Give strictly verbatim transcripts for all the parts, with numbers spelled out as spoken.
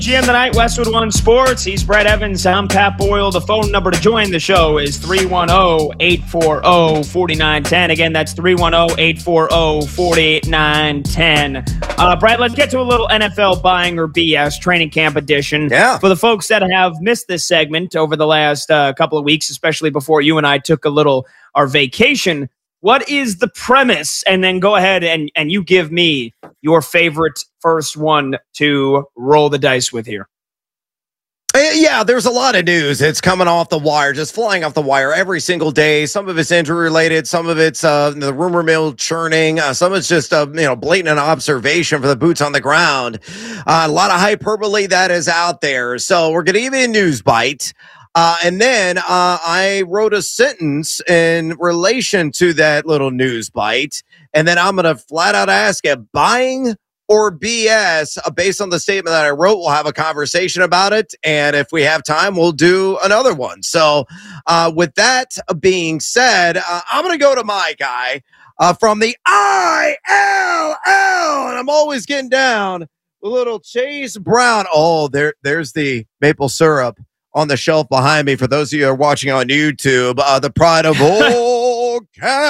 G M tonight, Westwood One Sports. He's Brett Evans. I'm Pat Boyle. The phone number to join the show is three one zero, eight four zero, four nine one zero. Again, that's three one zero, eight four zero, four nine one zero. Uh, Brett, let's get to a little N F L buying or B S training camp edition. Yeah. For the folks that have missed this segment over the last uh, couple of weeks, especially before you and I took a little our vacation, what is the premise? And then go ahead and, and you give me your favorite first one to roll the dice with here. Yeah, there's a lot of news. It's coming off the wire, just flying off the wire every single day. Some of it's injury related. Some of it's uh, the rumor mill churning. Uh, some of it's just uh, you know blatant observation for the boots on the ground. Uh, a lot of hyperbole that is out there. So we're going to give you a news bite. Uh, and then uh, I wrote a sentence in relation to that little news bite. And then I'm going to flat out ask you, buying or B S, uh, based on the statement that I wrote. We'll have a conversation about it. And if we have time, we'll do another one. So uh, with that being said, uh, I'm going to go to my guy uh, from the I L L. And I'm always getting down a little Chase Brown. Oh, there, there's the maple syrup on the shelf behind me. For those of you who are watching on YouTube, uh, the pride of old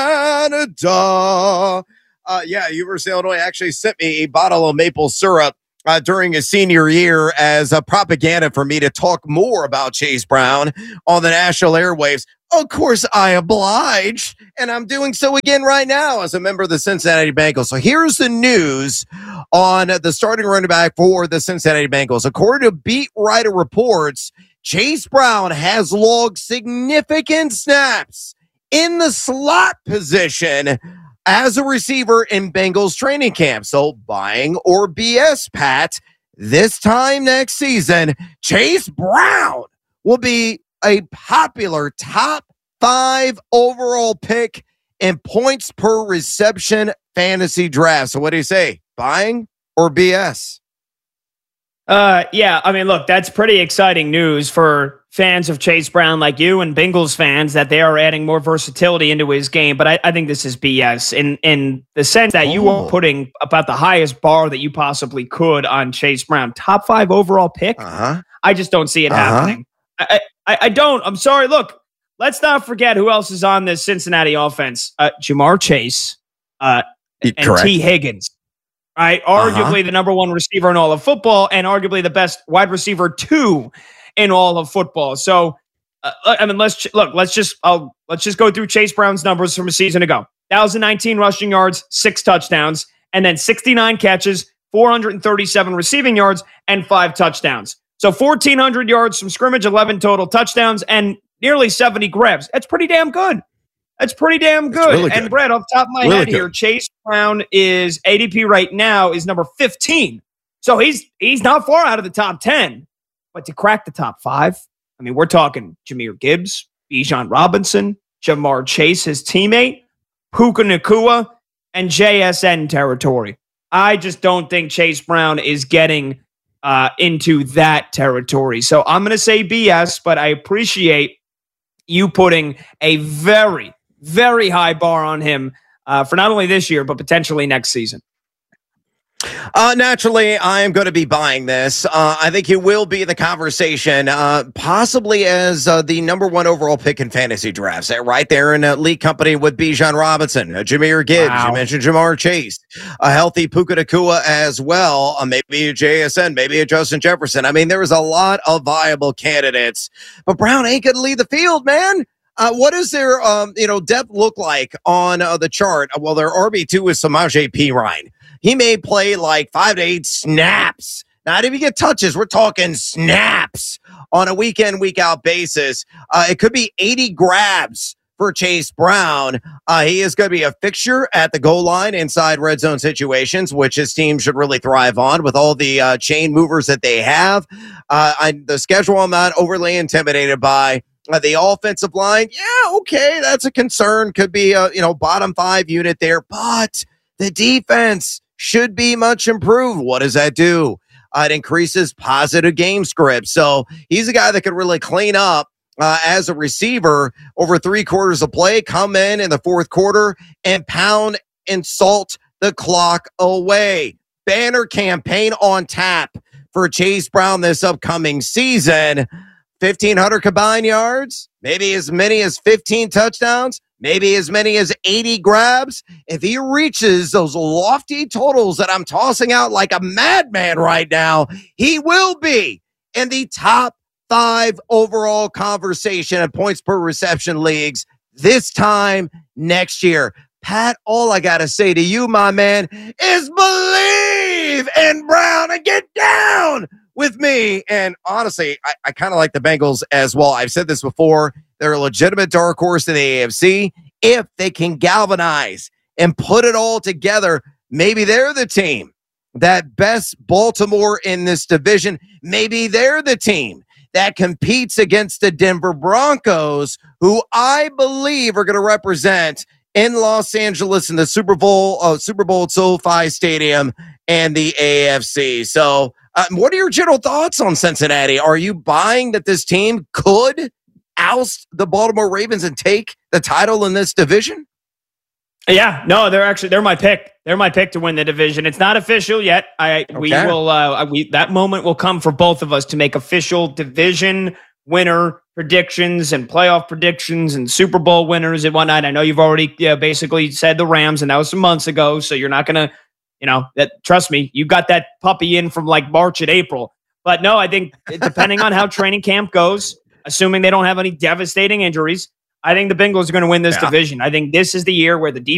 Canada. Uh, yeah, University of Illinois actually sent me a bottle of maple syrup uh, during his senior year as a propaganda for me to talk more about Chase Brown on the national airwaves. Of course, I obliged, and I'm doing so again right now as a member of the Cincinnati Bengals. So here's the news on the starting running back for the Cincinnati Bengals. According to beat writer reports, Chase Brown has logged significant snaps in the slot position as a receiver in Bengals training camp. So buying or B S, Pat, this time next season, Chase Brown will be a popular top five overall pick in points per reception fantasy draft. So what do you say? Buying or B S? Uh, yeah, I mean, look, that's pretty exciting news for fans of Chase Brown like you and Bengals fans that they are adding more versatility into his game. But I, I think this is B S in, in the sense that oh. you are putting about the highest bar that you possibly could on Chase Brown. Top five overall pick? Uh-huh. I just don't see it uh-huh. happening. I, I, I don't. I'm sorry. Look, let's not forget who else is on this Cincinnati offense. Uh, Jamar Chase uh, and Correct. T. Higgins. Right, arguably uh-huh. the number one receiver in all of football, and arguably the best wide receiver two in all of football. So, uh, I mean, let's look. Let's just I'll, let's just go through Chase Brown's numbers from a season ago: one thousand nineteen rushing yards, six touchdowns, and then sixty-nine catches, four hundred thirty-seven receiving yards, and five touchdowns. So, fourteen hundred yards from scrimmage, eleven total touchdowns, and nearly seventy grabs. That's pretty damn good. That's pretty damn good. Really good. And Brett, off the top of my really head good. here, Chase Brown is A D P right now is number fifteen. So he's he's not far out of the top ten. But to crack the top five, I mean, we're talking Jahmyr Gibbs, Bijan Robinson, Jamar Chase, his teammate, Puka Nacua, and J S N territory. I just don't think Chase Brown is getting uh, into that territory. So I'm going to say B S, but I appreciate you putting a very, very high bar on him uh, for not only this year, but potentially next season. Uh, naturally, I am going to be buying this. Uh, I think he will be in the conversation, uh, possibly as uh, the number one overall pick in fantasy drafts. Uh, right there in a league company with Bijan Robinson, uh, Jahmyr Gibbs. Wow. You mentioned Jamar Chase, a healthy Puka Nacua as well. Uh, maybe a J S N, maybe a Justin Jefferson. I mean, there is a lot of viable candidates, but Brown ain't going to lead the field, man. Uh, what does their um, you know depth look like on uh, the chart? Well, their R B two is Samaje Perine. He may play like five to eight snaps. Not if you get touches. We're talking snaps on a week in, week out basis. Uh, it could be eighty grabs for Chase Brown. Uh, he is going to be a fixture at the goal line inside red zone situations, which his team should really thrive on with all the uh, chain movers that they have. Uh, I, the schedule I'm not overly intimidated by. Uh, the offensive line, yeah, okay, that's a concern. Could be a you know bottom five unit there, but the defense should be much improved. What does that do? Uh, it increases positive game script. So he's a guy that could really clean up uh, as a receiver over three quarters of play, come in in the fourth quarter and pound and salt the clock away. Banner campaign on tap for Chase Brown this upcoming season. fifteen hundred combined yards, maybe as many as fifteen touchdowns, maybe as many as eighty grabs. If he reaches those lofty totals that I'm tossing out like a madman right now, he will be in the top five overall conversation of points per reception leagues this time next year. Pat, all I got to say to you, my man, is believe in Brown and get down with me. And honestly, I, I kind of like the Bengals as well. I've said this before. They're a legitimate dark horse in the A F C. If they can galvanize and put it all together, maybe they're the team that best Baltimore in this division. Maybe they're the team that competes against the Denver Broncos, who I believe are going to represent in Los Angeles in the Super Bowl, uh, Super Bowl at SoFi Stadium and the A F C. So uh, what are your general thoughts on Cincinnati? Are you buying that this team could oust the Baltimore Ravens and take the title in this division? Yeah, no, they're actually, they're my pick. They're my pick to win the division. It's not official yet. I, okay. we will, uh, we, that moment will come for both of us to make official division winner predictions and playoff predictions and Super Bowl winners and whatnot. I know you've already yeah, basically said the Rams, and that was some months ago. So you're not going to, you know, that. Trust me, you got that puppy in from like March and April. But no, I think depending on how training camp goes, assuming they don't have any devastating injuries, I think the Bengals are going to win this yeah. division. I think this is the year where the defense